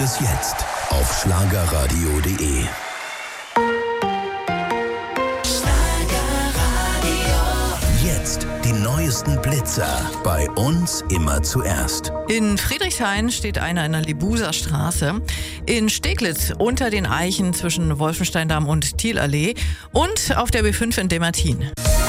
es jetzt auf schlagerradio.de. Jetzt die neuesten Blitzer. Bei uns immer zuerst. In Friedrichshain steht einer in der Libuser Straße. In Steglitz unter den Eichen zwischen Wolfensteindamm und Thielallee. Und auf der B5 in Demertin.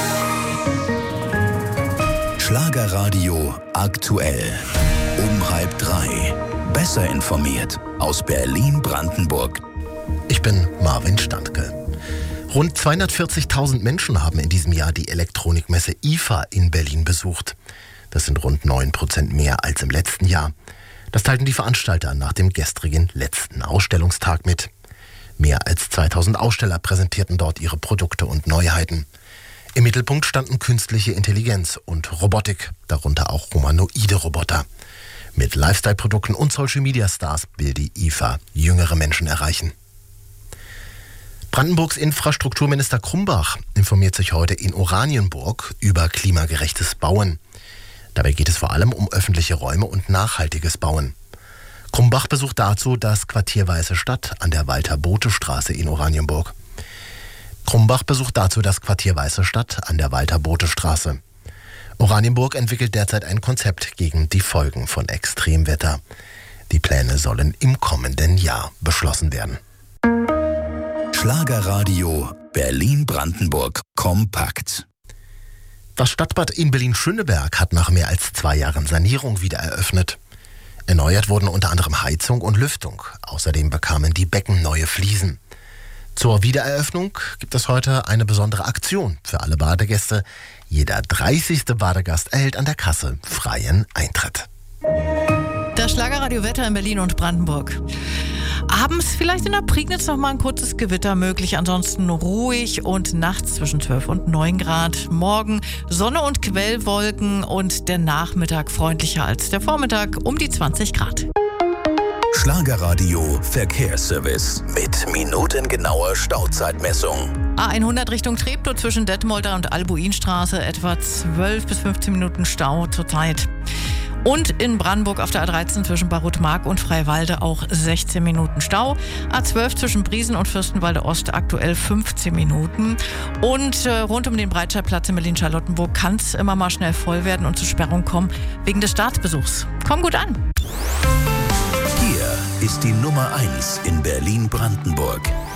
Schlagerradio aktuell. Um 2:30. Besser informiert aus Berlin-Brandenburg. Ich bin Marvin Standke. Rund 240.000 Menschen haben in diesem Jahr die Elektronikmesse IFA in Berlin besucht. Das sind rund 9% mehr als im letzten Jahr. Das teilten die Veranstalter nach dem gestrigen letzten Ausstellungstag mit. Mehr als 2000 Aussteller präsentierten dort ihre Produkte und Neuheiten. Im Mittelpunkt standen künstliche Intelligenz und Robotik, darunter auch humanoide Roboter. Mit Lifestyle-Produkten und Social-Media-Stars will die IFA jüngere Menschen erreichen. Brandenburgs Infrastrukturminister Krumbach informiert sich heute in Oranienburg über klimagerechtes Bauen. Dabei geht es vor allem um öffentliche Räume und nachhaltiges Bauen. Krumbach besucht dazu das Quartier Weiße Stadt an der Walter-Bothe-Straße in Oranienburg. Oranienburg entwickelt derzeit ein Konzept gegen die Folgen von Extremwetter. Die Pläne sollen im kommenden Jahr beschlossen werden. Schlagerradio Berlin-Brandenburg kompakt. Das Stadtbad in Berlin-Schöneberg hat nach mehr als 2 Jahren Sanierung wieder eröffnet. Erneuert wurden unter anderem Heizung und Lüftung. Außerdem bekamen die Becken neue Fliesen. Zur Wiedereröffnung gibt es heute eine besondere Aktion für alle Badegäste. Jeder 30. Badegast erhält an der Kasse freien Eintritt. Das Schlagerradio-Wetter in Berlin und Brandenburg. Abends vielleicht in der Prignitz noch mal ein kurzes Gewitter möglich, ansonsten ruhig und nachts zwischen 12 und 9 Grad. Morgen Sonne und Quellwolken und der Nachmittag freundlicher als der Vormittag um die 20 Grad. Schlagerradio Verkehrsservice mit minutengenauer Stauzeitmessung. A100 Richtung Treptow zwischen Detmolder und Albuinstraße etwa 12 bis 15 Minuten Stau zurzeit. Und in Brandenburg auf der A13 zwischen Barutmark und Freiwalde auch 16 Minuten Stau. A12 zwischen Briesen und Fürstenwalde Ost aktuell 15 Minuten. Und rund um den Breitscheidplatz in Berlin-Charlottenburg kann es immer mal schnell voll werden und zu Sperrungen kommen wegen des Staatsbesuchs. Komm gut an! Hier ist die Nummer 1 in Berlin-Brandenburg.